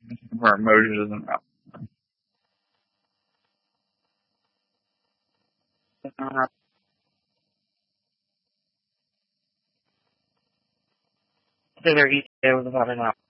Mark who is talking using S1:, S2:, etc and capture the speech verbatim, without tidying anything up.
S1: Her emotions and uh, they're easy. It was about enough.